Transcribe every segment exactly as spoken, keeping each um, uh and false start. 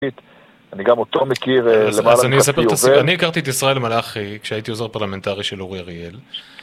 אני גם אותו מכיר למעלה מחצי עובר. אני הכרתי את ישראל מלאכי כשהייתי עוזר פרלמנטרי של אורי אריאל,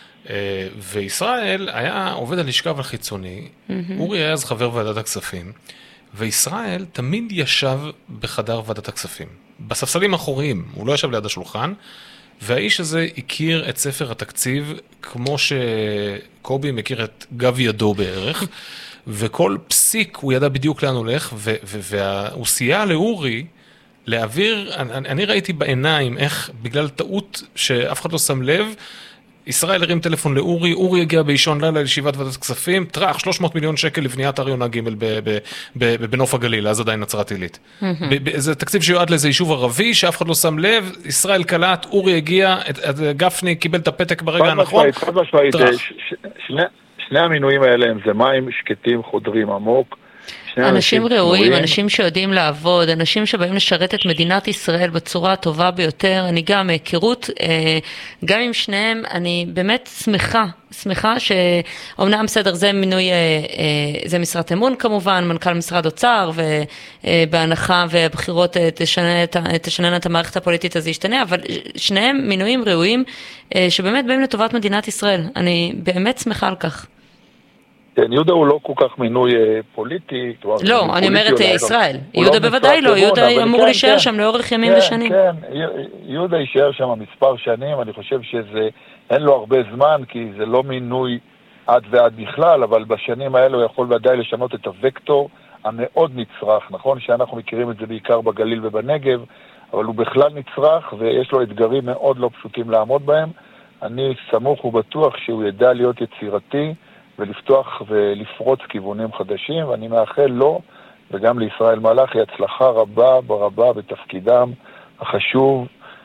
וישראל היה עובד על לשכב החיצוני, אורי היה אז חבר ועדת הכספים, וישראל תמיד ישב בחדר ועדת הכספים, בספסלים האחוריים, הוא לא ישב ליד השולחן, והאיש הזה הכיר את ספר התקציב כמו שקובי מכיר את גב ידו בערך, וכל פסיק הוא ידע בדיוק לאן הולך, והוא סייע לאורי להעביר, אני, אני ראיתי בעיניים איך בגלל טעות שאף אחד לא שם לב, ישראל הרים טלפון לאורי, אורי הגיע באישון לילה לישיבת ועדת כספים, טרח שלוש מאות מיליון שקל לבניית הר יונה ג' בנוף הגליל, אז עדיין נצרת עילית. זה תקציב שיועד לאיזה יישוב ערבי, שאף אחד לא שם לב, ישראל קלט, אורי הגיע, גפני קיבל את הפתק ברגע הנכון, טרח. שני המינויים האלה הם זה מים שקטים חודרים עמוק, אנשים ראויים, אנשים שיודעים לעבוד, אנשים שבאים לשרת את מדינת ישראל בצורה הטובה ביותר. אני גם מהיכרות, גם עם שניהם, אני באמת שמחה, שמחה שאומנם בסדר, זה מינוי, זה משרת אמון כמובן, מנכ"ל משרד אוצר, ובהנחה ובחירות תשנן את המערכת הפוליטית הזה ישתנה, אבל שניהם מינויים ראויים שבאמת באים לטובת מדינת ישראל. אני באמת שמחה על כך. כן, יהודה הוא לא כל כך מינוי פוליטי. לא, אני אומרת ישראל. יהודה בוודאי לא, יהודה אמור להישאר שם לאורך ימים ושנים. כן, יהודה יישאר שם מספר שנים, אני חושב שזה, אין לו הרבה זמן, כי זה לא מינוי עד ועד בכלל, אבל בשנים האלה הוא יכול ודאי לשנות את הוקטור המאוד נצרך, נכון שאנחנו מכירים את זה בעיקר בגליל ובנגב, אבל הוא בכלל נצרך, ויש לו אתגרים מאוד לא פשוטים לעמוד בהם. אני סמוך ובטוח שהוא ידע להיות יצירתי, ולפתוח ולפרוץ כיוונים חדשים, ואני מאחל לו וגם לישראל מלאכי הצלחה רבה רבה בתפקידם החשוב.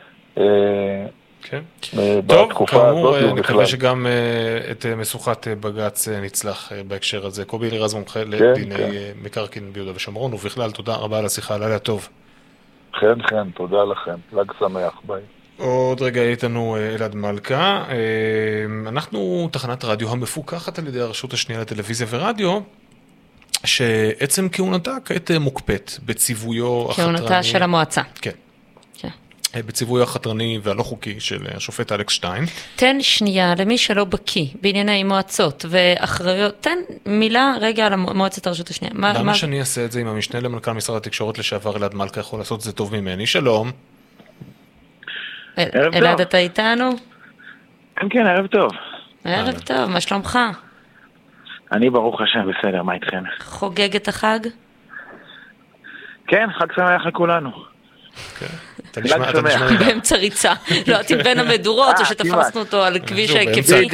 כן. טוב, כאמור, נקווה שגם את משוכת בג"ץ נצלח בהקשר הזה. קובי אלירז מומחה לדיני מקרקעין ביהודה ושומרון, ובכלל תודה רבה על השיחה, לילה טוב. כן, כן, תודה לכם. חג שמח, ביי. עוד רגע איתנו אלעד מלכה, אנחנו תחנת רדיו המפוקחת על ידי הרשות השנייה לטלוויזיה ורדיו, שעצם כהונתה כעת מוקפאת בציוויו החתרני. כהונתה של המועצה. כן. בציווי החתרני והלא חוקי של השופט אלכס שטיין. תן שנייה למי שלא בקיא בענייני מועצות ואחריות, תן מילה רגע על מועצת הרשות השנייה. למה מה... שאני אעשה את זה עם המשנה למנכ"ל משרד התקשורת לשעבר אלעד מלכה יכול לעשות את זה טוב ממני? שלום. אלעד, אתה איתנו? כן, כן, ערב טוב. ערב טוב, מה שלומך? אני ברוך השם בסדר, מה איתכם? חוגג את החג? כן, חג שמח לכולנו. באמצע ריצה, לא הייתי בין המדורות או שתפסנו אותו על כביש ההיקפי.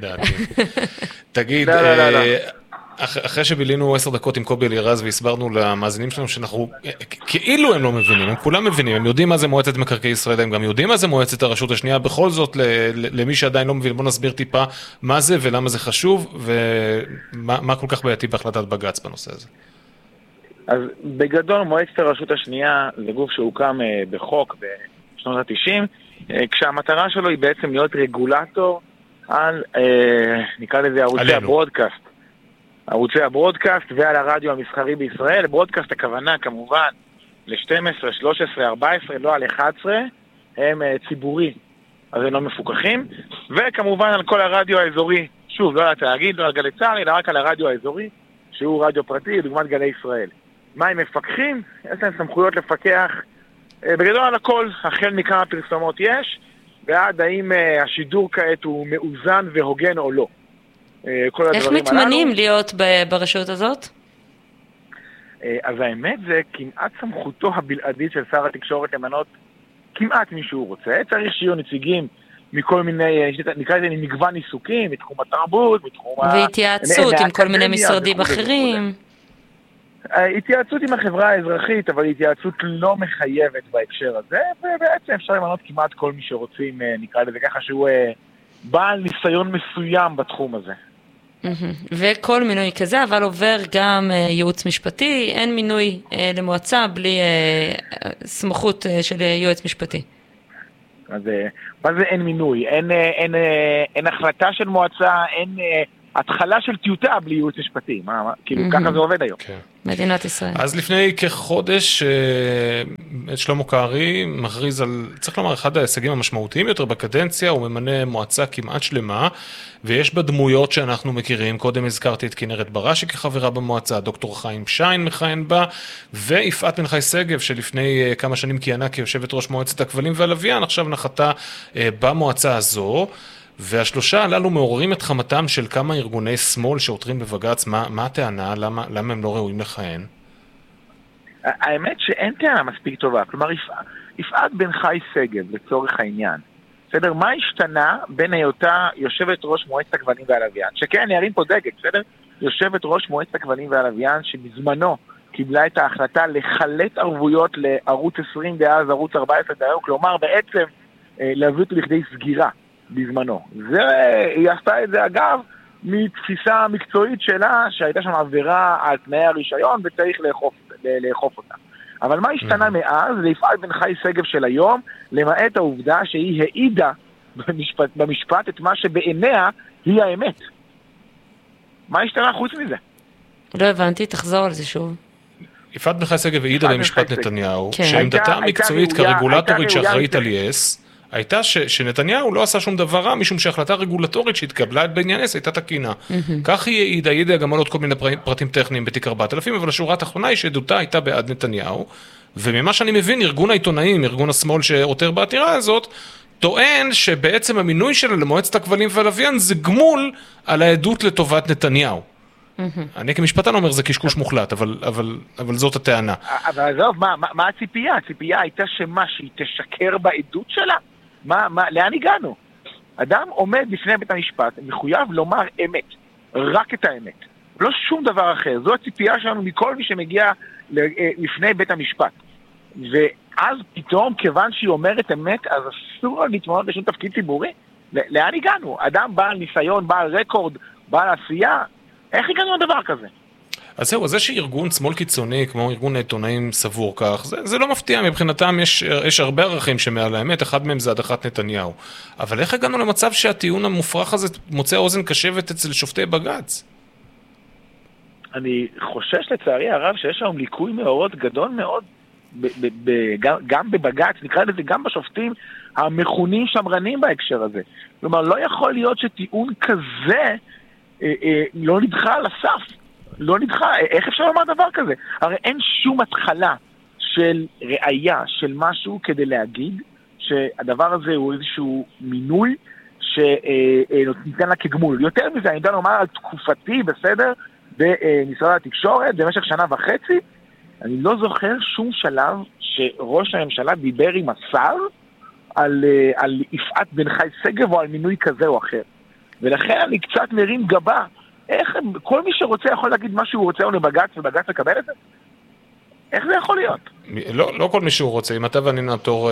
תגיד, אחרי שבילינו עשר דקות עם קובי אלירז והסברנו למאזינים שלנו שאנחנו, כאילו הם לא מבינים, הם כולם מבינים, הם יודעים מה זה מועצת מקרקעי ישראל, הם גם יודעים מה זה מועצת הרשות השנייה, בכל זאת למי שעדיין לא מבין, בוא נסביר טיפה מה זה ולמה זה חשוב ומה כל כך בעייתי בהחלטת בג"ץ בנושא הזה. אז בגדול מועצת הרשות השנייה זה גוף שהוקם בחוק בשנות ה-תשעים, כשהמטרה שלו היא בעצם להיות רגולטור על, נקרא לזה ערוצי הברודקאסט. ערוצי הברודקאסט ועל הרדיו המסחרי בישראל. ברודקאסט הכוונה כמובן ל-שתים עשרה, שלוש עשרה, ארבע עשרה, לא על אחת עשרה, הם ציבורי, אז הם לא מפוקחים, וכמובן על כל הרדיו האזורי, שוב, לא על התאגיד, לא על גלי צה"ל, אלא רק על הרדיו האזורי, שהוא רדיו פרטי, דוגמת גלי ישראל. מה הם מפקחים? יש להם סמכויות לפקח בגדול על הכל, החל מכמה פרסומות יש, ועד האם השידור כעת הוא מאוזן והוגן או לא. איך מתמנים הללו, להיות ברשות הזאת? אז האמת זה כמעט סמכותו הבלעדית של שר התקשורת למנות כמעט מי שהוא רוצה. צריך שיהיו נציגים מכל מיני, נקרא לזה מגוון עיסוקים, מתחום התרבות, מתחום... והתייעצות עם כל מיני משרדים אחרים. התייעצות עם החברה האזרחית, אבל התייעצות לא מחייבת בהקשר הזה, ובעצם אפשר למנות כמעט כל מי שרוצים, נקרא לזה ככה שהוא בעל ניסיון מסוים בתחום הזה. וכל מינוי כזה, אבל עובר גם ייעוץ משפטי, אין מינוי למועצה בלי סמכות של יועץ משפטי. אז מה זה אין מינוי? אין, אין, אין החלטה של מועצה, אין התחלה של טיוטה בלי ייעוץ משפטי, מה, מה, כאילו ככה זה עובד היום. כן. מדינת ישראל. אז לפני כחודש, שלמה קרעי מכריז על, צריך לומר, אחד ההישגים המשמעותיים יותר בקדנציה, הוא ממנה מועצה כמעט שלמה, ויש בה דמויות שאנחנו מכירים, קודם הזכרתי את כנרת בראשי כחברה במועצה, דוקטור חיים שיין מכהן בה, ויפעת בן חי שגב, שלפני כמה שנים כיהנה כיושבת ראש מועצת הכבלים והלוויין, עכשיו נחתה במועצה הזו, והשלושה הללו מעוררים את חמתם של כמה ארגוני שמאל שעותרים בבג"ץ. מה, מה הטענה? למה, למה הם לא ראויים לכהן? האמת שאין טענה מספיק טובה. כלומר, יפעת בן חי שגב, לצורך העניין. בסדר? מה השתנה בין היותה יושבת ראש מועצת הכבלים והלוויין? שכן, ירים פה דגל, בסדר? יושבת ראש מועצת הכבלים והלוויין, שבזמנו קיבלה את ההחלטה לחלט ערבויות לערוץ עשרים דאז, ערוץ ארבע עשרה דהיום, כלומר, בעצם להביא אותו לכדי סגירה. בזמנו. זה, היא עשתה את זה אגב מתפיסה מקצועית שלה שהייתה שם עבירה על תנאי הרישיון וצריך לאכוף, לאכוף אותה. אבל מה השתנה מאז? ליפעת בן חי שגב של היום, למעט העובדה שהיא העידה במשפט, במשפט את מה שבעיניה היא האמת. מה השתנה חוץ מזה? לא הבנתי, תחזור על זה שוב. יפעת בן חי שגב העידה במשפט נתניהו, שעמדתה המקצועית כרגולטורית שאחראית על יס, הייתה ש, שנתניהו לא עשה שום דבר רע, משום שהחלטה רגולטורית שהתקבלה בעניין אס הייתה תקינה. כך היא העידה, העידה גם על עוד כל מיני פרטים טכניים בתיק ארבעת אלפים, אבל השורה התחתונה היא שעדותה הייתה בעד נתניהו, וממה שאני מבין, ארגון העיתונאים, ארגון השמאל שעותר בעתירה הזאת, טוען שבעצם המינוי שלה למועצת הכבלים והלוויין זה גמול על העדות לטובת נתניהו. אני כמשפטן אומר, זה קשקוש מוחלט, אבל, אבל, אבל זאת הטענה. אבל עזוב, מה, מה, מה הציפייה? הציפייה הייתה שמה, שהיא תשקר בעדות שלה? מה, מה, לאן הגענו? אדם עומד בפני בית המשפט, מחויב לומר אמת, רק את האמת, לא שום דבר אחר. זו הציפייה שלנו מכל מי שמגיע לפני בית המשפט. ואז פתאום, כיוון שהיא אומרת אמת, אז אסור להתמודד לשום תפקיד ציבורי? לאן הגענו? אדם בעל ניסיון, בעל רקורד, בעל עשייה, איך הגענו לדבר כזה? אז זהו, זה שארגון שמאל קיצוני, כמו ארגון העיתונאים סבור כך, זה, זה לא מפתיע, מבחינתם יש, יש הרבה ערכים שמעל האמת, אחד מהם זה הדחת נתניהו. אבל איך הגענו למצב שהטיעון המופרך הזה מוצא אוזן קשבת אצל שופטי בג"ץ? אני חושש לצערי הרב שיש היום ליקוי מאורות גדול מאוד, ב- ב- ב- גם, גם בבג"ץ, נקרא לזה גם בשופטים המכונים שמרנים בהקשר הזה. כלומר, לא יכול להיות שטיעון כזה אה, אה, לא נדחה על הסף. לא נדחה, איך אפשר לומר דבר כזה? הרי אין שום התחלה של ראייה, של משהו כדי להגיד שהדבר הזה הוא איזשהו מינוי שניתן לה כגמול. יותר מזה, אני יודע לומר על תקופתי, בסדר, במשרד התקשורת, במשך שנה וחצי, אני לא זוכר שום שלב שראש הממשלה דיבר עם השר על, על יפעת בן חי שגב או על מינוי כזה או אחר. ולכן אני קצת מרים גבה. איך, כל מי שרוצה יכול להגיד מה שהוא רוצה או לבג"ץ, ובג"ץ לקבל את זה? איך זה יכול להיות? לא, לא כל מי שהוא רוצה. אם אתה ואני נעתור אה,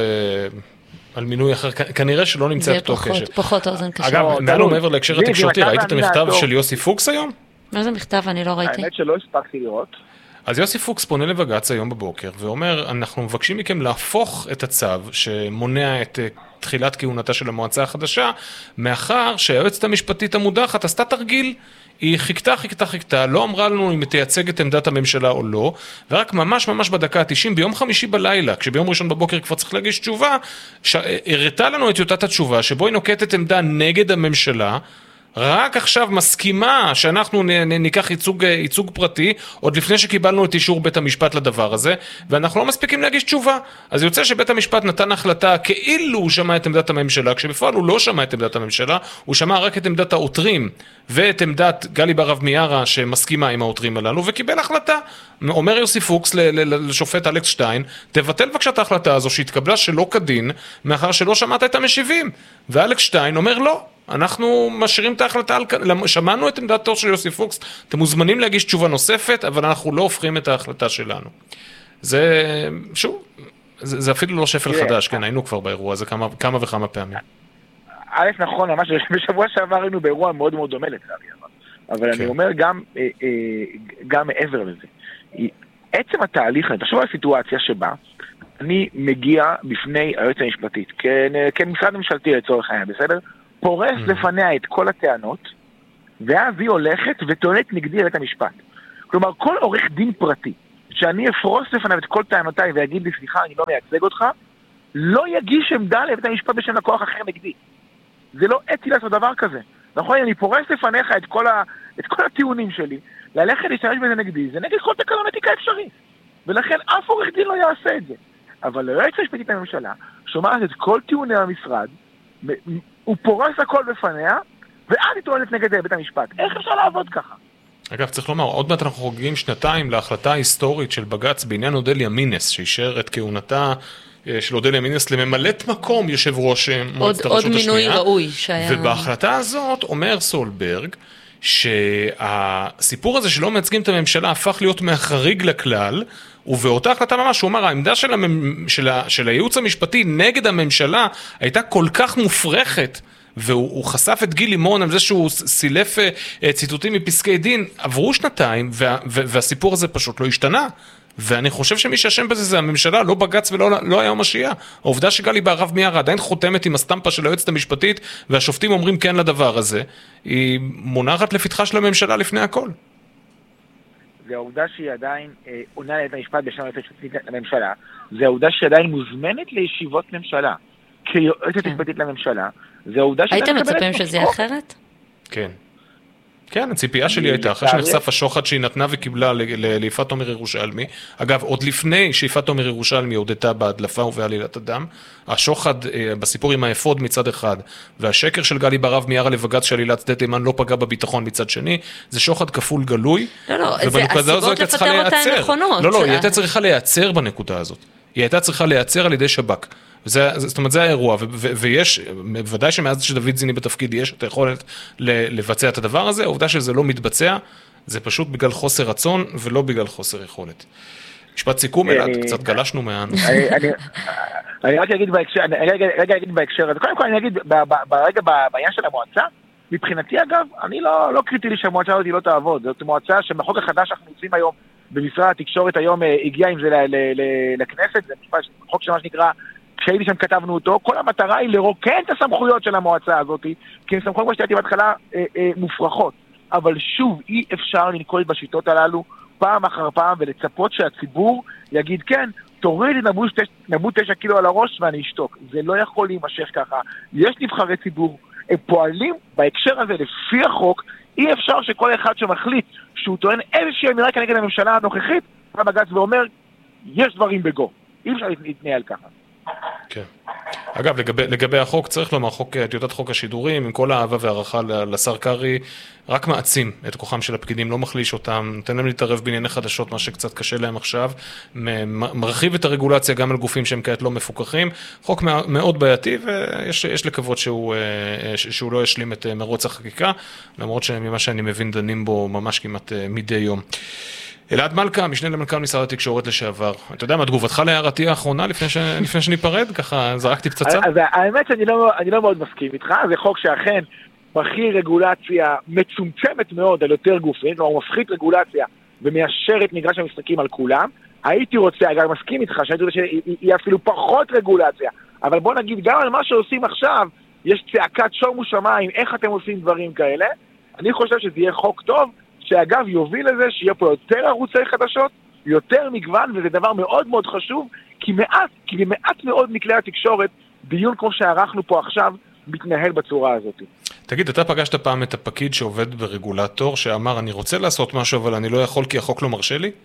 על מינוי אחר, כנראה שלא נמצא את אותו קשר. זה פחות אוזן קשר. אגב, מענו מעבר להקשר התקשורתי, ראית את המכתב של יוסי פוקס היום? מה זה מכתב? אני לא ראיתי. האמת שלא הספקתי לראות. אז יוסי פוקס פונה לבג"ץ היום בבוקר, ואומר, אנחנו מבקשים מכם להפוך את הצו שמונע את תחילת כהונתה של המועצה החדשה, מאחר שהיועצת המשפטית המודחת עשתה תרגיל, היא חיכתה, חיכתה, חיכתה, לא אמרה לנו אם היא תייצג את עמדת הממשלה או לא, ורק ממש ממש בדקה ה-תשעים, ביום חמישי בלילה, כשביום ראשון בבוקר כבר צריך להגיש תשובה, הראתה לנו את טיוטת התשובה, שבו היא נוקטת עמדה נגד הממשלה, רק עכשיו מסכימה שאנחנו ניקח ייצוג, ייצוג פרטי, עוד לפני שקיבלנו את אישור בית המשפט לדבר הזה, ואנחנו לא מספיקים להגיש תשובה. אז יוצא שבית המשפט נתן החלטה כאילו הוא שמע את עמדת הממשלה, כשבפועל הוא לא שמע את עמדת הממשלה, הוא שמע רק את עמדת העותרים, ואת עמדת גלי ברב מיארה שמסכימה עם העותרים הללו, וקיבל החלטה. אומר יוסי פוקס לשופט אלכס שטיין, תבטל בבקשה את ההחלטה הזו שהתקבלה שלא כדין, מאחר שלא שמעת את המשיבים. ואלכס שטיין אומר לא. אנחנו משאירים את ההחלטה, שמענו את עמדתו של יוסי פוקס, אתם מוזמנים להגיש תשובה נוספת, אבל אנחנו לא הופכים את ההחלטה שלנו. זה, שוב, זה, זה אפילו לא שפל חדש, כן, היינו כבר באירוע הזה כמה, כמה וכמה פעמים. א', נכון, ממש בשבוע שעבר היינו באירוע מאוד מאוד דומה לצערי, אבל אני אומר גם, גם מעבר לזה. עצם התהליך, תחשוב על הסיטואציה שבה אני מגיע בפני היועצת המשפטית, כמשרד ממשלתי לצורך העניין, בסדר? פורס לפניה את כל הטענות, ואז היא הולכת וטוענת נגדי לבית המשפט. כלומר, כל עורך דין פרטי, שאני אפרוס לפניו את כל טענותיי ויגיד לי, סליחה, אני לא מייצג אותך, לא יגיש עמדה לבית המשפט בשם לקוח אחר נגדי. זה לא אתי לעשות דבר כזה. נכון, אני פורס לפניך את כל, ה, את כל הטיעונים שלי, ללכת להשתמש בזה נגדי, זה נגד כל תקנון אתיקה אפשרי. ולכן אף עורך דין לא יעשה את זה. אבל היועצת המשפטית לממשלה שומעת את כל טיעוני המשרד, הוא פורס הכל בפניה, ואז היא טוענת נגד בית המשפט. איך אפשר לעבוד ככה? אגב, צריך לומר, עוד מעט אנחנו חוגגים שנתיים להחלטה ההיסטורית של בג"ץ בעניין אודליה מינס, שאישר את כהונתה של אודליה מינס לממלאת מקום יושב ראש מועצת הרשות השנייה. עוד מינוי ראוי שהיה... ובהחלטה הזאת אומר סולברג, שהסיפור הזה שלא מייצגים את הממשלה הפך להיות מהחריג לכלל, ובאותה החלטה ממש הוא אומר, העמדה של, המ... של, ה... של הייעוץ המשפטי נגד הממשלה הייתה כל כך מופרכת, והוא חשף את גיל לימון על זה שהוא סילף ציטוטים מפסקי דין, עברו שנתיים, וה... והסיפור הזה פשוט לא השתנה. ואני חושב שמי שאשם בזה זה הממשלה, לא בג"ץ ולא לא היה משיעה. העובדה שגלי בהרב מיארה עדיין חותמת עם הסטמפה של היועצת המשפטית, והשופטים אומרים כן לדבר הזה, היא מונחת לפתחה של הממשלה לפני הכל. זה העובדה שהיא עדיין אה, עונה את המשפט בשם היועצת המשפטית לממשלה, זה העובדה שהיא עדיין מוזמנת לישיבות ממשלה, כיועצת המשפטית לממשלה, זה העובדה שהיא... הייתם מצפים שזה אחרת? כן. כן, הציפייה שלי הייתה, אחרי שנחשף השוחד שהיא נתנה וקיבלה ליפעת תומר ירושלמי, אגב, עוד לפני שיפעת תומר ירושלמי הודתה בהדלפה ובעלילת הדם, השוחד בסיפור עם האפוד מצד אחד, והשקר של גלי בהרב מיארה לבג"ץ שעלילת שדה תימן לא פגע בביטחון מצד שני, זה שוחד כפול גלוי, לא, לא, זה הסיבות לפטר אותה הן נכונות. לא, לא, היא הייתה צריכה לייצר בנקודה הזאת, היא הייתה צריכה לייצר על ידי שב"כ. וזה, זאת אומרת, זה האירוע, ו- ו- ויש, בוודאי שמאז שדוד זיני בתפקיד יש את היכולת לבצע את הדבר הזה, העובדה שזה לא מתבצע, זה פשוט בגלל חוסר רצון, ולא בגלל חוסר יכולת. משפט סיכום, אלעד, קצת גלשנו מהנושא. אני רק אגיד בהקשר, אני רגע אגיד בהקשר, אז קודם כל אני אגיד, ברגע בעניין של המועצה, מבחינתי אגב, אני לא קריטי לי שהמועצה הזאת לא תעבוד, זאת מועצה שבחוק החדש שאנחנו עושים היום, במשרד התקשורת היום הגיע עם זה לכנסת, זה חוק שמה שנקרא, כשהייתי שם כתבנו אותו, כל המטרה היא לרוקן את הסמכויות של המועצה הזאת, כי הן סמכויות כמו שתיארתי בהתחלה אה, אה, מופרכות. אבל שוב, אי אפשר לנקוט בשיטות הללו פעם אחר פעם ולצפות שהציבור יגיד כן, תוריד את נבוט תשע קילו על הראש ואני אשתוק. זה לא יכול להימשך ככה. יש נבחרי ציבור, הם פועלים בהקשר הזה לפי החוק, אי אפשר שכל אחד שמחליט שהוא טוען איזושהי אמירה כנגד הממשלה הנוכחית, בבג"ץ ואומר, יש דברים בגו. אי אפשר להתנהל ככה. כן. אגב, לגבי, לגבי החוק, צריך לומר, חוק, טיוטת חוק השידורים, עם כל האהבה והערכה לשר קרי, רק מעצים את כוחם של הפקידים, לא מחליש אותם, נותן להם להתערב בענייני חדשות, מה שקצת קשה להם עכשיו, מרחיב את הרגולציה גם על גופים שהם כעת לא מפוקחים, חוק מאוד בעייתי, ויש יש לקוות שהוא, שהוא לא ישלים את מרוץ החקיקה, למרות שממה שאני מבין דנים בו ממש כמעט מדי יום. אלעד מלכה, משנה למנכ"ל משרד התקשורת לשעבר. אתה יודע מה, תגובתך להערתי האחרונה לפני, ש... לפני שניפרד? ככה זרקתי פצצה? אז האמת שאני לא, אני לא מאוד מסכים איתך, זה חוק שאכן מכיל רגולציה מצומצמת מאוד על יותר גופים, כלומר הוא מפחית רגולציה ומיישר את מגרש המשחקים על כולם. הייתי רוצה, אגב מסכים איתך, שהייתי רוצה שהיא אפילו פחות רגולציה, אבל בוא נגיד גם על מה שעושים עכשיו, יש צעקת שומו שמיים, איך אתם עושים דברים כאלה. אני חושב שזה יהיה חוק טוב, שאגב יוביל לזה שיהיה פה יותר ערוצי חדשות, יותר מגוון, וזה דבר מאוד מאוד חשוב, כי מעט, כי במעט מאוד מכלי התקשורת, דיון כמו שערכנו פה עכשיו, מתנהל בצורה הזאת. תגיד, אתה פגשת פעם את הפקיד שעובד ברגולטור, שאמר, אני רוצה לעשות משהו, אבל אני לא יכול כי החוק לא מרשה לי?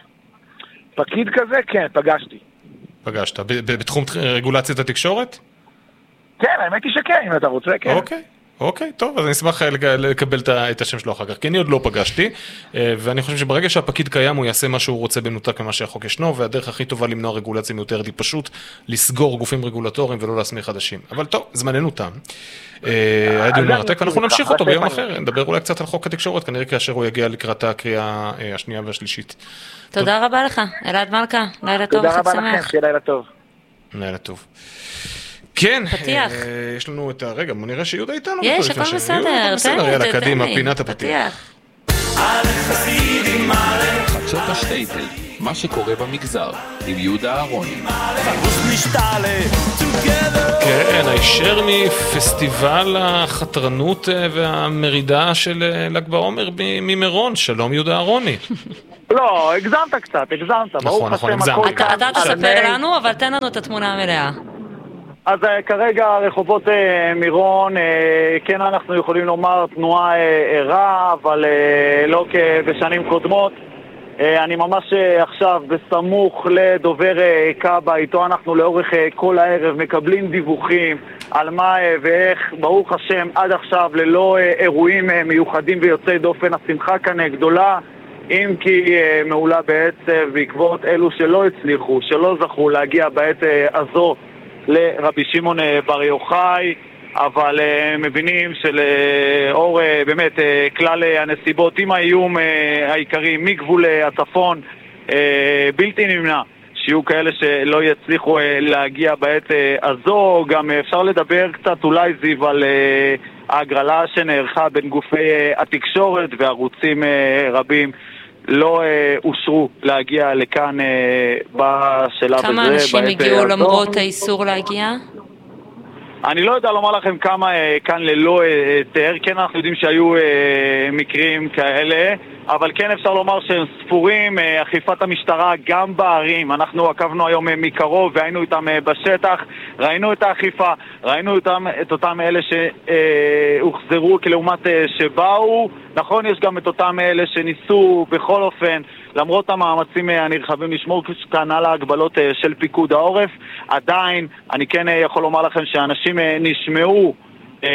פקיד כזה? כן, פגשתי. פגשת. בתחום רגולציית התקשורת? כן, האמת היא שכן, אם אתה רוצה, כן. אוקיי. אוקיי, טוב, אז אני אשמח לקבל את השם שלו אחר כך, כי אני עוד לא פגשתי, ואני חושב שברגע שהפקיד קיים, הוא יעשה מה שהוא רוצה בנותק ממה שהחוק ישנו, והדרך הכי טובה למנוע רגולציה מיותרת היא פשוט לסגור גופים רגולטוריים ולא להסמיך חדשים. אבל טוב, זמננו תם. היה דיון מרתק, ואנחנו נמשיך אותו ביום אחר, נדבר אולי קצת על חוק התקשורת, כנראה כאשר הוא יגיע לקראת הקריאה השנייה והשלישית. תודה רבה לך, אלעד מלכה, לילה טוב, חג שמח. תודה רבה לכם, שיהיה לילה טוב. לילה טוב. כן, פתיח. יש לנו את הרגע, בוא נראה שיהודה איתנו. יש, הכל בסדר, תן לי, יאללה, קדימה, פינת הפתיח. חדשות השטייטל, מה שקורה במגזר, עם יהודה אהרוני. כן, הישר מפסטיבל החתרנות והמרידה של ל"ג בעומר ממירון. שלום יהודה אהרוני. לא, הגזמת קצת, הגזמת. נכון, נכון, הגזמת. אתה תספר לנו, אבל תן לנו את התמונה המלאה. אז כרגע רחובות מירון, כן אנחנו יכולים לומר תנועה ערה, אבל לא כבשנים קודמות. אני ממש עכשיו בסמוך לדובר קאבה, איתו אנחנו לאורך כל הערב מקבלים דיווחים על מה ואיך. ברוך השם עד עכשיו ללא אירועים מיוחדים ויוצאי דופן. השמחה כאן גדולה, אם כי מעולה בעצב בעקבות אלו שלא הצליחו, שלא זכו להגיע בעת הזו לרבי שמעון בר יוחאי, אבל uh, מבינים שלאור uh, באמת uh, כלל uh, הנסיבות עם האיום uh, העיקרי מגבול uh, הצפון, uh, בלתי נמנע שיהיו כאלה שלא יצליחו uh, להגיע בעת uh, הזו. גם uh, אפשר לדבר קצת אולי זיו על uh, ההגרלה שנערכה בין גופי uh, התקשורת וערוצים uh, רבים לא uh, אושרו להגיע לכאן uh, בשלב הזה. כמה אנשים הגיעו למרות האיסור להגיע? אני לא יודע לומר לכם כמה uh, כאן ללא היתר, uh, כן אנחנו יודעים שהיו uh, מקרים כאלה, אבל כן אפשר לומר שהם ספורים. uh, אכיפת המשטרה גם בערים, אנחנו עקבנו היום uh, מקרוב והיינו איתם uh, בשטח, ראינו את האכיפה, ראינו אותם, את אותם אלה שהוחזרו uh, כלעומת uh, שבאו. נכון, יש גם את אותם אלה שניסו בכל אופן, למרות המאמצים הנרחבים לשמור כאן על ההגבלות של פיקוד העורף. עדיין, אני כן יכול לומר לכם שאנשים נשמעו אה,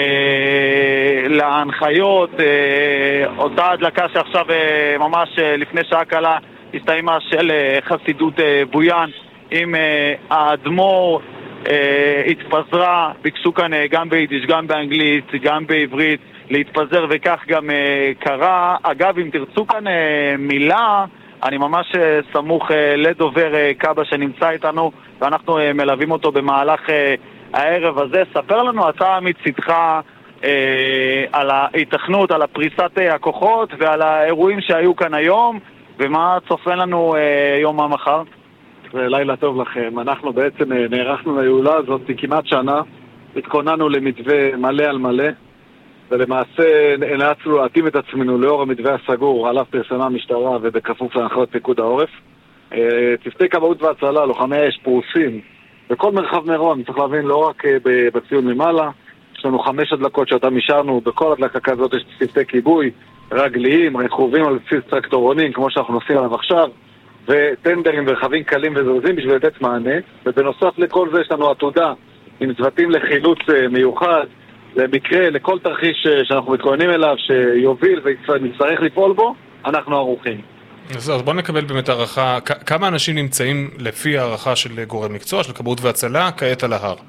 להנחיות. אה, אותה הדלקה שעכשיו אה, ממש אה, לפני שעה קלה הסתיימה של אה, חסידות אה, בויאן עם אה, האדמו"ר אה, התפזרה, ביקשו כאן אה, גם ביידיש, גם באנגלית, גם בעברית להתפזר, וכך גם uh, קרה. אגב, אם תרצו כאן uh, מילה, אני ממש uh, סמוך uh, לדובר uh, קאבה שנמצא איתנו, ואנחנו uh, מלווים אותו במהלך uh, הערב הזה. ספר לנו אתה מצדך uh, על ההתכנות, על הפריסת uh, הכוחות ועל האירועים שהיו כאן היום, ומה צופן לנו uh, יום המחר. לילה טוב לכם. אנחנו בעצם uh, נערכנו להילולה הזאת כמעט שנה, התכוננו למתווה מלא על מלא, ולמעשה נאלצנו להתאים את עצמנו לאור המתווה הסגור עליו פרסמה המשטרה ובכפוף להנחיות פיקוד העורף. צוותי כבאות והצלה, לוחמי האש פרוסים בכל מרחב מירון. צריך להבין, לא רק בציון ממעלה, יש לנו חמש הדלקות שאותם אישרנו. בכל הדלקה כזאת יש צוותי כיבוי רגליים, רכובים על בסיס טרקטורונים כמו שאנחנו נוסעים עליו עכשיו, וטנדרים ורכבים קלים וזרזים בשביל לתת מענה. ובנוסף לכל זה יש לנו עתודה עם צוותים לחילוץ מיוחד למקרה, לכל תרחיש שאנחנו מתכוננים אליו שיוביל ונצטרך לפעול בו, אנחנו ערוכים. אז בואו נקבל באמת הערכה, כמה אנשים נמצאים לפי הערכה של גורם מקצוע, של כבאות והצלה, כעת על ההר?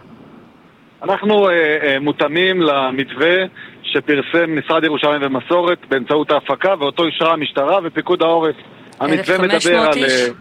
אנחנו uh, מותאמים למתווה שפרסם משרד ירושלים ומסורת באמצעות ההפקה, ואותו אישרה המשטרה ופיקוד העורף. המתווה מדבר על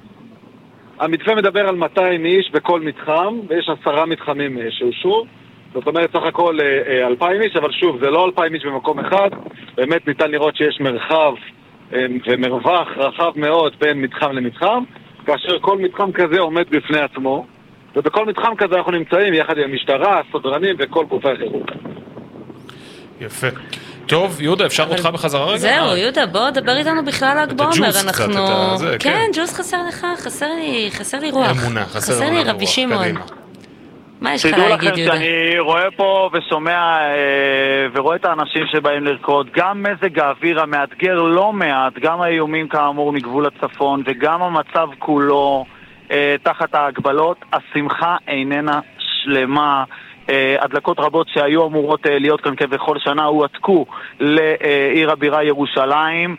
המתווה מדבר על מאתיים איש בכל מתחם, ויש עשרה מתחמים שאושרו. זאת אומרת, סך הכל אלפיים איש, אבל שוב, זה לא אלפיים איש במקום אחד. באמת ניתן לראות שיש מרחב ומרווח רחב מאוד בין מתחם למתחם, כאשר כל מתחם כזה עומד בפני עצמו, ובכל מתחם כזה אנחנו נמצאים יחד עם המשטרה, הסדרנים וכל גופי החירום. יפה. טוב, יהודה, אפשר אותך בחזרה רגע? זהו, יהודה, בוא דבר איתנו בכלל על ל"ג בעומר. את הג'וס קצת, את זה, כן. כן, ג'וס חסר לך, חסר לי, חסר לי רוח. אמונה, חסר חסר לי רבי שמעון. מה יש לך תדעו להגיד, לכם יהודה? שאני רואה פה ושומע ורואה את האנשים שבאים לרקוד, גם מזג האוויר המאתגר לא מעט, גם האיומים כאמור מגבול הצפון וגם המצב כולו תחת ההגבלות. השמחה איננה שלמה. הדלקות רבות שהיו אמורות להיות כאן כבכל שנה הועתקו לעיר הבירה ירושלים,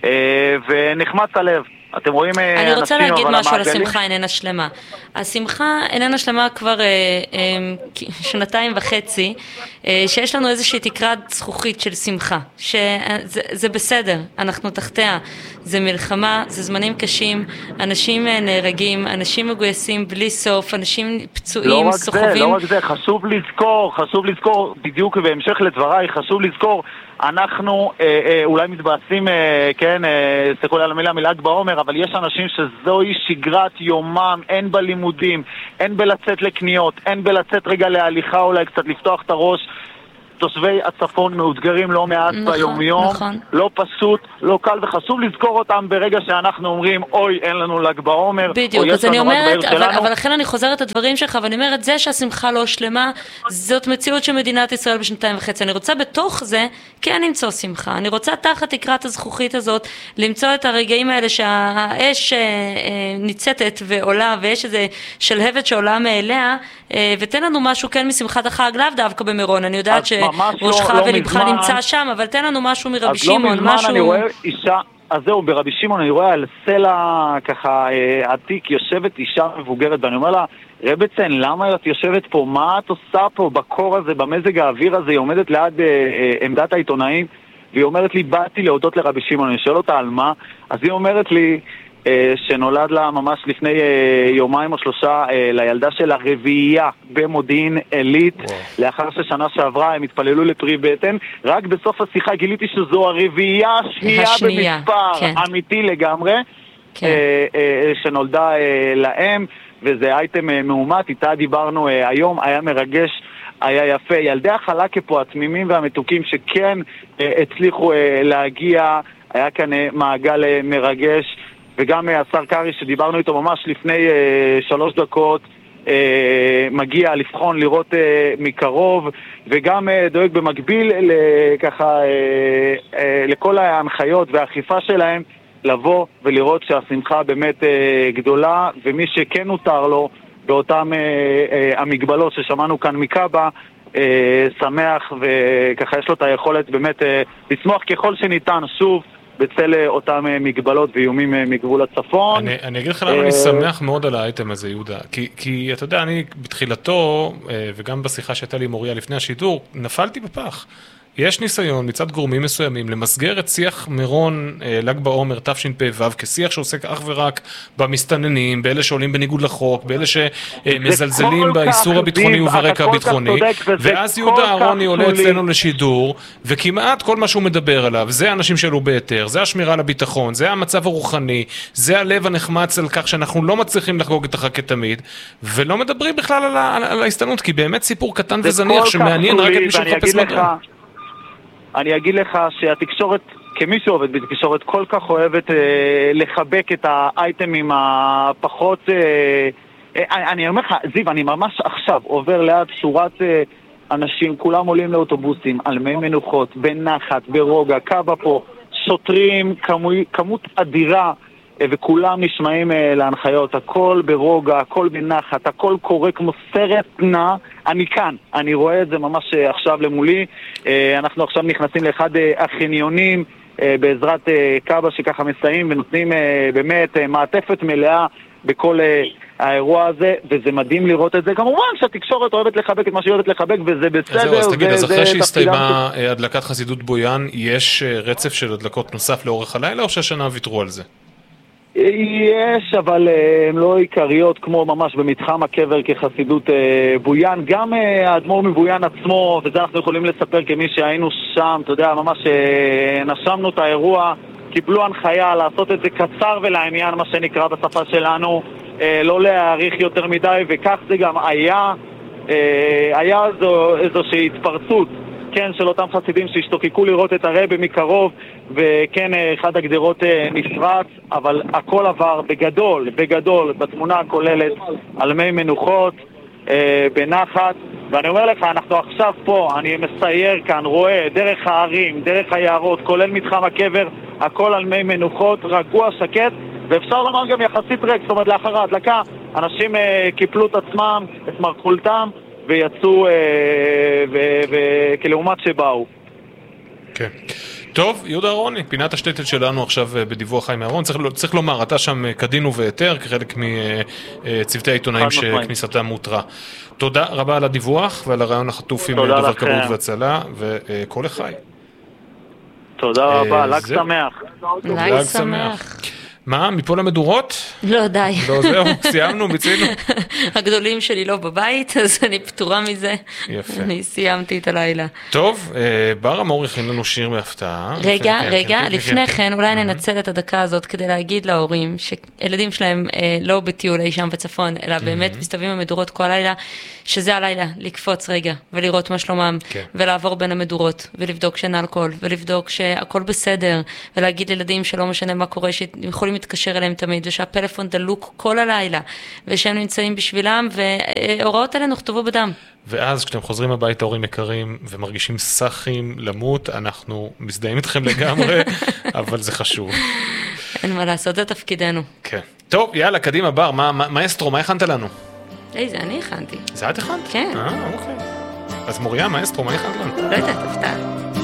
ונחמץ הלב. אתם רואים אנשים, אני רוצה להגיד משהו על המעגלים? השמחה איננה שלמה. השמחה איננה שלמה כבר אה, אה, שנתיים וחצי, אה, שיש לנו איזושהי תקרת זכוכית של שמחה, שזה זה בסדר, אנחנו תחתיה. זה מלחמה, זה זמנים קשים, אנשים נהרגים, אנשים מגויסים בלי סוף, אנשים פצועים, לא סוחבים. זה, לא רק זה, חשוב לזכור, חשוב לזכור, בדיוק בהמשך לדבריי, חשוב לזכור, אנחנו אה, אה, אולי מתבאסים, אה, כן, אה, סליחו לי על המילה, מל"ג בעומר, אבל יש אנשים שזוהי שגרת יומם, אין בלימודים, אין בלצאת לקניות, אין בלצאת רגע להליכה, אולי קצת לפתוח את הראש. תושבי הצפון מאותגרים לא מעט נכון, ביום-יום, נכון. לא פשוט, לא קל, וחשוב לזכור אותם ברגע שאנחנו אומרים, אוי, אין לנו ל"ג בעומר, בדיוק, אז אני אומרת, אבל, אבל לכן אני חוזרת את הדברים שלך, ואני אומרת, זה שהשמחה לא שלמה, זאת מציאות של מדינת ישראל בשנתיים וחצי. אני רוצה בתוך זה, כן למצוא שמחה. אני רוצה תחת תקרת הזכוכית הזאת, למצוא את הרגעים האלה שהאש ניצתת ועולה, ויש איזה שלהבת שעולה מאליה, ותן לנו משהו כן משמחת החג, לאו דווקא במירון. אני יודעת שראשך לא, ולבך לא נמצא שם, אבל תן לנו משהו מרבי שמעון, לא מזמן משהו... אני רואה אישה, אז זהו, ברבי שמעון אני רואה על סלע ככה עתיק יושבת אישה מבוגרת, ואני אומר לה, רבצן, למה את יושבת פה? מה את עושה פה בקור הזה, במזג האוויר הזה? היא עומדת ליד אה, אה, עמדת העיתונאים, והיא אומרת לי, באתי להודות לרבי שמעון. אני שואל אותה על מה, אז היא אומרת לי, שנולד לה ממש לפני יומיים או שלושה לילדה של הרביעייה במודיעין עילית, לאחר ששנה שעברה הם התפללו לפרי בטן. רק בסוף השיחה גיליתי שזו הרביעייה השנייה במספר, כן. אמיתי לגמרי, כן. שנולדה להם, וזה אייטם מאומת, איתה דיברנו היום, היה מרגש, היה יפה. ילדי החלקה פה, התמימים והמתוקים שכן הצליחו להגיע, היה כאן מעגל מרגש, וגם השר קרי שדיברנו איתו ממש לפני אה, שלוש דקות אה, מגיע לבחון, לראות אה, מקרוב, וגם אה, דואג במקביל לככה, אה, אה, לכל ההנחיות והאכיפה שלהם, לבוא ולראות שהשמחה באמת אה, גדולה, ומי שכן נותר לו באותם אה, אה, המגבלות ששמענו כאן מקאבה, אה, שמח, וככה יש לו את היכולת באמת אה, לשמוח ככל שניתן שוב, בצל אותם מגבלות ואיומים מגבול הצפון. אני, אני אגיד לך למה אני שמח מאוד על האייטם הזה, יהודה. כי, כי אתה יודע, אני בתחילתו, וגם בשיחה שהייתה לי עם מוריה לפני השידור, נפלתי בפח. יש ניסיון מצד גורמים מסוימים למסגר את שיח מירון ל"ג בעומר תשפ"ו כשיח שעוסק אך ורק במסתננים, באלה שעולים בניגוד לחוק, באלה שמזלזלים באיסור הביטחוני וברקע הביטחוני, ואז יהודה אהרוני עולה אצלנו לשידור, וכמעט כל מה שהוא מדבר עליו, זה האנשים שעלו ביתר, זה השמירה על הביטחון, זה המצב הרוחני, זה הלב הנחמץ על כך שאנחנו לא מצליחים לחגוג את החג כתמיד, ולא מדברים בכלל על, על, על ההסתנות, כי באמת סיפור קטן וזניח שמעניין רק את מי שמחפש מדון. אני אגיד לך שהתקשורת, כמי שעובד בתקשורת, כל כך אוהבת אה, לחבק את האייטמים הפחות... אה, אה, אני אומר לך, זיו, אני ממש עכשיו עובר ליד שורת אה, אנשים, כולם עולים לאוטובוסים, על מי מנוחות, בנחת, ברוגע, קאבה פה, שוטרים, כמו, כמות אדירה, אה, וכולם נשמעים אה, להנחיות, הכל ברוגע, הכל בנחת, הכל קורה כמו סרט נע. אני כאן, אני רואה את זה ממש עכשיו למולי. אנחנו עכשיו נכנסים לאחד החניונים בעזרת קאבה שככה מסייעים ונותנים באמת מעטפת מלאה בכל האירוע הזה, וזה מדהים לראות את זה. כמובן שהתקשורת אוהבת לחבק את מה שהיא אוהבת לחבק, וזה בסדר. זהו, אז תגיד, אז אחרי שהסתיימה הדלקת חסידות בויאן, יש רצף של הדלקות נוסף לאורך הלילה, או שהשנה ויתרו על זה? יש, אבל הן לא עיקריות כמו ממש במתחם הקבר כחסידות בויאן. גם האדמו"ר מבויאן עצמו, וזה אנחנו יכולים לספר כמי שהיינו שם, אתה יודע, ממש נשמנו את האירוע, קיבלו הנחיה לעשות את זה קצר ולעניין, מה שנקרא בשפה שלנו, לא להאריך יותר מדי, וכך זה גם היה. היה איזו, איזושהי התפרצות, כן, של אותם חסידים שהשתוקקו לראות את הרבי מקרוב, וכן, אחד הגדרות נפרץ, אבל הכל עבר בגדול, בגדול, בתמונה הכוללת, על מי מנוחות, בנחת, ואני אומר לך, אנחנו עכשיו פה, אני מסייר כאן, רואה, דרך הערים, דרך היערות, כולל מתחם הקבר, הכל על מי מנוחות, רגוע, שקט, ואפשר לומר גם יחסית ריק, זאת אומרת, לאחר ההדלקה, אנשים קיפלו את עצמם, את מרכולתם, ויצאו כלעומת שבאו. כן. טוב, יהודה אהרוני, פינת השטטל שלנו עכשיו בדיווח חיים אהרון. צריך, צריך לומר, אתה שם כדין ובהיתר, כחלק מצוותי העיתונאים שכניסתם מותרה. תודה רבה על הדיווח ועל הרעיון החטוף עם דובר כבאות והצלה, וכל לחי. תודה רבה, לג שמח. לג שמח. מה, מפה למדורות? לא, די. לא, זהו, סיימנו, מיצינו. הגדולים שלי לא בבית, אז אני פטורה מזה. יפה. אני סיימתי את הלילה. טוב, בר אמור הכין לנו שיר בהפתעה. רגע, רגע, לפני כן, אולי ננצל את הדקה הזאת כדי להגיד להורים שילדים שלהם לא בטיול אי שם בצפון, אלא באמת מסתובבים במדורות כל הלילה, שזה הלילה, לקפוץ רגע ולראות מה שלומם, ולעבור בין המדורות, ולבדוק שאין אלכוהול, ולבדוק שהכל בסדר, ולהגיד לילדים שלא משנה מה קורה, שיכולים להתקשר אליהם תמיד, ושהפלאפון דלוק כל הלילה, ושהם נמצאים בשבילם, והוראות האלה נכתבו בדם. ואז כשאתם חוזרים הביתה, הורים יקרים, ומרגישים סחים למות, אנחנו מזדהים איתכם לגמרי, אבל זה חשוב. אין מה לעשות, זה תפקידנו. כן. טוב, יאללה, קדימה, בר, מה, מה, מה אסטרו, מה הכנת לנו? היי, זה אני הכנתי. זה את הכנת? כן. אה, אוקיי. אז מוריה, מה אסטרו, מה הכנת לנו? לא יודעת, הפתעה.